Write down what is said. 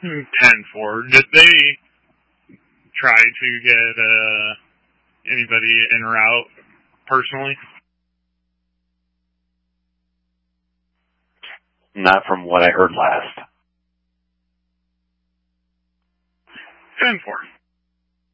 10-4. Did they try to get anybody en route personally? Not from what I heard last. 10-4.